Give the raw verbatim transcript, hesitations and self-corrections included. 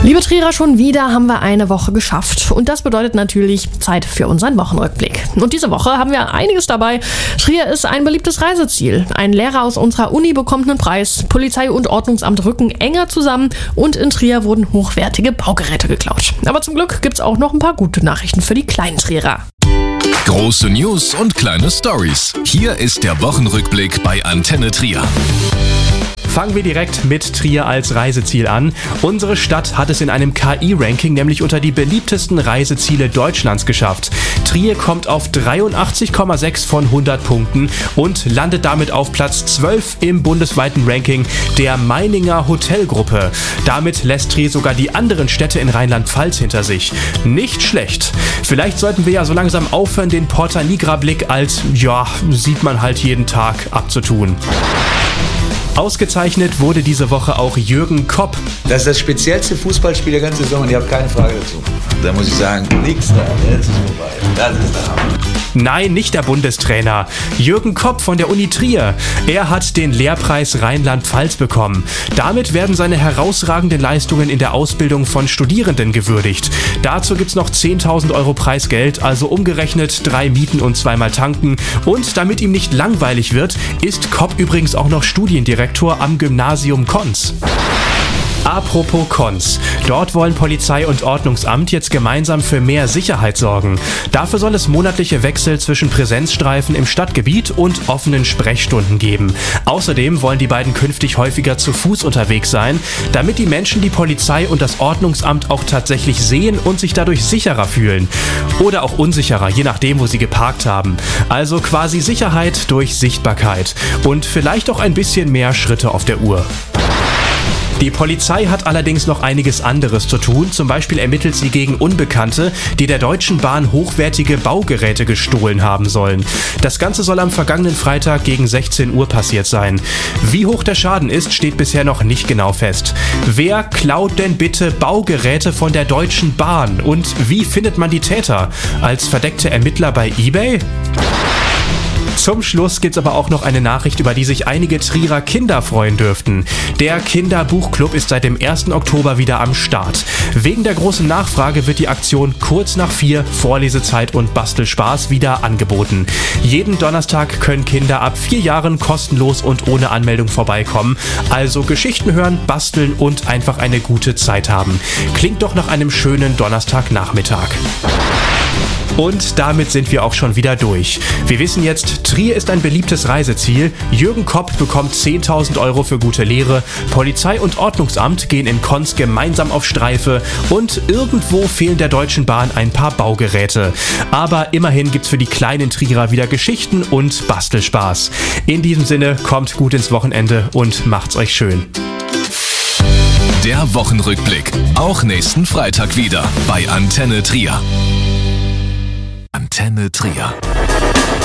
Liebe Trierer, schon wieder haben wir eine Woche geschafft. Und das bedeutet natürlich Zeit für unseren Wochenrückblick. Und diese Woche haben wir einiges dabei. Trier ist ein beliebtes Reiseziel. Ein Lehrer aus unserer Uni bekommt einen Preis. Polizei und Ordnungsamt rücken enger zusammen. Und in Trier wurden hochwertige Baugeräte geklaut. Aber zum Glück gibt's auch noch ein paar gute Nachrichten für die kleinen Trierer. Große News und kleine Stories. Hier ist der Wochenrückblick bei Antenne Trier. Fangen wir direkt mit Trier als Reiseziel an. Unsere Stadt hat es in einem K I-Ranking nämlich unter die beliebtesten Reiseziele Deutschlands geschafft. Trier kommt auf dreiundachtzig Komma sechs von hundert Punkten und landet damit auf Platz zwölf im bundesweiten Ranking der Meininger Hotelgruppe. Damit lässt Trier sogar die anderen Städte in Rheinland-Pfalz hinter sich. Nicht schlecht. Vielleicht sollten wir ja so langsam aufhören, den Porta Nigra-Blick als, ja, sieht man halt jeden Tag abzutun. Ausgezeichnet wurde diese Woche auch Jürgen Kopp. Das ist das speziellste Fußballspiel der ganzen Saison und ich habe keine Frage dazu. Da muss ich sagen, nix da, jetzt ist vorbei. Das ist der Hammer. Nein, nicht der Bundestrainer. Jürgen Kopp von der Uni Trier. Er hat den Lehrpreis Rheinland-Pfalz bekommen. Damit werden seine herausragenden Leistungen in der Ausbildung von Studierenden gewürdigt. Dazu gibt's noch zehntausend Euro Preisgeld, also umgerechnet drei Mieten und zweimal tanken. Und damit ihm nicht langweilig wird, ist Kopp übrigens auch noch Studiendirektor am Gymnasium Konz. Apropos Konz. Dort wollen Polizei und Ordnungsamt jetzt gemeinsam für mehr Sicherheit sorgen. Dafür soll es monatliche Wechsel zwischen Präsenzstreifen im Stadtgebiet und offenen Sprechstunden geben. Außerdem wollen die beiden künftig häufiger zu Fuß unterwegs sein, damit die Menschen die Polizei und das Ordnungsamt auch tatsächlich sehen und sich dadurch sicherer fühlen. Oder auch unsicherer, je nachdem, wo sie geparkt haben. Also quasi Sicherheit durch Sichtbarkeit. Und vielleicht auch ein bisschen mehr Schritte auf der Uhr. Die Polizei hat allerdings noch einiges anderes zu tun. Zum Beispiel ermittelt sie gegen Unbekannte, die der Deutschen Bahn hochwertige Baugeräte gestohlen haben sollen. Das Ganze soll am vergangenen Freitag gegen sechzehn Uhr passiert sein. Wie hoch der Schaden ist, steht bisher noch nicht genau fest. Wer klaut denn bitte Baugeräte von der Deutschen Bahn? Und wie findet man die Täter? Als verdeckte Ermittler bei eBay? Zum Schluss gibt's aber auch noch eine Nachricht, über die sich einige Trierer Kinder freuen dürften. Der Kinderbuchclub ist seit dem ersten Oktober wieder am Start. Wegen der großen Nachfrage wird die Aktion kurz nach vier Vorlesezeit und Bastelspaß wieder angeboten. Jeden Donnerstag können Kinder ab vier Jahren kostenlos und ohne Anmeldung vorbeikommen. Also Geschichten hören, basteln und einfach eine gute Zeit haben. Klingt doch nach einem schönen Donnerstagnachmittag. Und damit sind wir auch schon wieder durch. Wir wissen jetzt, Trier ist ein beliebtes Reiseziel. Jürgen Kopp bekommt zehntausend Euro für gute Lehre. Polizei und Ordnungsamt gehen in Konz gemeinsam auf Streife. Und irgendwo fehlen der Deutschen Bahn ein paar Baugeräte. Aber immerhin gibt's für die kleinen Trierer wieder Geschichten und Bastelspaß. In diesem Sinne, kommt gut ins Wochenende und macht's euch schön. Der Wochenrückblick. Auch nächsten Freitag wieder bei Antenne Trier. Antenne Trier.